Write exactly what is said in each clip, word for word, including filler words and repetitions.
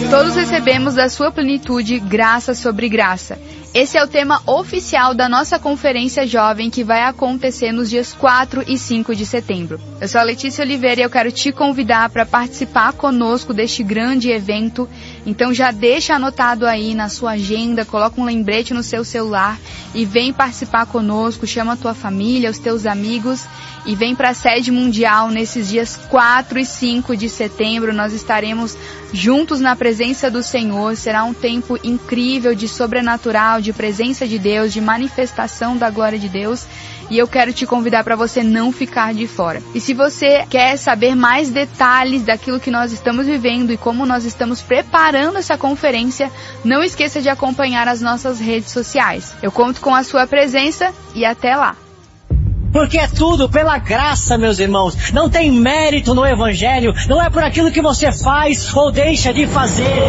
Todos recebemos da sua plenitude graça sobre graça. Esse é o tema oficial da nossa Conferência Jovem, que vai acontecer nos dias quatro e cinco de setembro. Eu sou a Letícia Oliveira e eu quero te convidar para participar conosco deste grande evento. Então já deixa anotado aí na sua agenda, coloca um lembrete no seu celular e vem participar conosco, chama a tua família, os teus amigos e vem para a sede mundial nesses dias quatro e cinco de setembro. Nós estaremos juntos na presença do Senhor. Será um tempo incrível de sobrenatural, de presença de Deus, de manifestação da glória de Deus. E eu quero te convidar para você não ficar de fora. E se você quer saber mais detalhes daquilo que nós estamos vivendo e como nós estamos preparando essa conferência, não esqueça de acompanhar as nossas redes sociais. Eu conto com a sua presença e até lá. Porque é tudo pela graça, meus irmãos. Não tem mérito no Evangelho. Não é por aquilo que você faz ou deixa de fazer.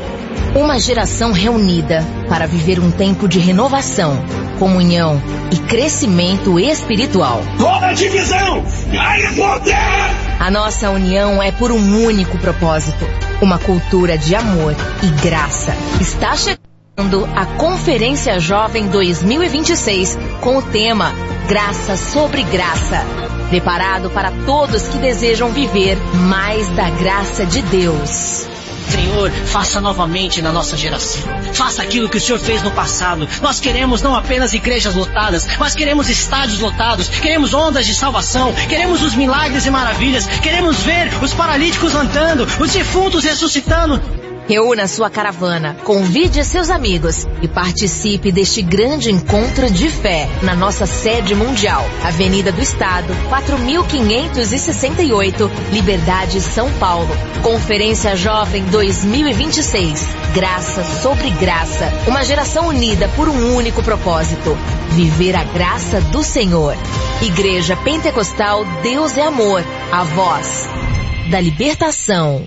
Uma geração reunida para viver um tempo de renovação, comunhão e crescimento espiritual. Toda divisão ganha poder! A nossa união é por um único propósito: uma cultura de amor e graça. Está chegando a Conferência Jovem dois mil e vinte e seis com o tema Graça sobre Graça. Preparado para todos que desejam viver mais da graça de Deus. Senhor, faça novamente na nossa geração. Faça aquilo que o Senhor fez no passado. Nós queremos não apenas igrejas lotadas, mas queremos estádios lotados. Queremos ondas de salvação. Queremos os milagres e maravilhas. Queremos ver os paralíticos andando, os defuntos ressuscitando. Reúna sua caravana, convide seus amigos e participe deste grande encontro de fé na nossa sede mundial, Avenida do Estado, quatro mil quinhentos e sessenta e oito, Liberdade, São Paulo. Conferência Jovem dois mil e vinte e seis. Graça sobre graça. Uma geração unida por um único propósito: viver a graça do Senhor. Igreja Pentecostal Deus é Amor, a voz da libertação.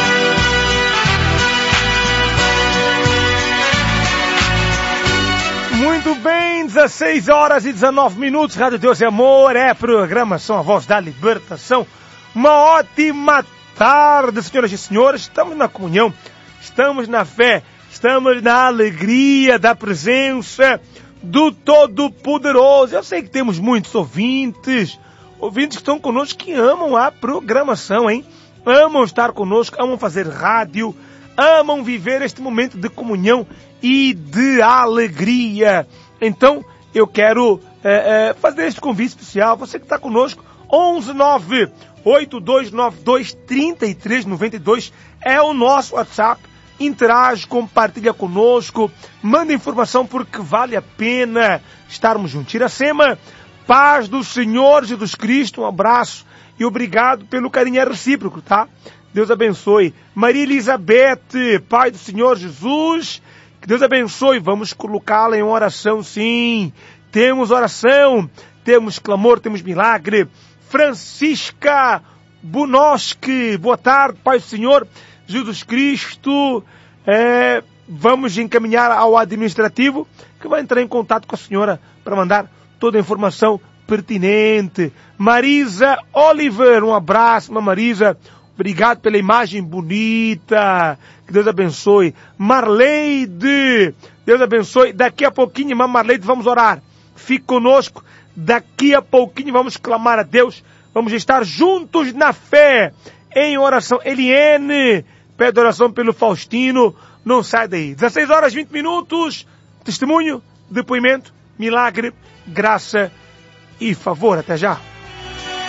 Muito bem, dezesseis horas e dezenove minutos, Rádio Deus é Amor, é programação A Voz da Libertação. Uma ótima tarde, senhoras e senhores, estamos na comunhão, estamos na fé, estamos na alegria da presença do Todo-Poderoso. Eu sei que temos muitos ouvintes, ouvintes que estão conosco, que amam a programação, hein? Amam estar conosco, amam fazer rádio, amam viver este momento de comunhão e de alegria. Então, eu quero é, é, fazer este convite especial. Você que está conosco, onze nove oito dois nove dois três três nove dois é o nosso WhatsApp. Interage, compartilha conosco, manda informação, porque vale a pena estarmos juntos. Iracema, paz do Senhor Jesus Cristo, um abraço e obrigado pelo carinho recíproco, tá? Deus abençoe. Maria Elizabeth, Pai do Senhor Jesus, que Deus abençoe. Vamos colocá-la em oração, sim. Temos oração, temos clamor, temos milagre. Francisca Bunoski, boa tarde, Pai do Senhor Jesus Cristo. É, vamos encaminhar ao administrativo, que vai entrar em contato com a senhora para mandar toda a informação pertinente. Marisa Oliver, um abraço, Marisa. Obrigado pela imagem bonita. Que Deus abençoe. Marleide, Deus abençoe. Daqui a pouquinho, irmã Marleide, vamos orar. Fique conosco. Daqui a pouquinho vamos clamar a Deus. Vamos estar juntos na fé, em oração. Eliene, pede oração pelo Faustino. Não sai daí. dezesseis horas e vinte minutos. Testemunho, depoimento, milagre, graça e favor. Até já.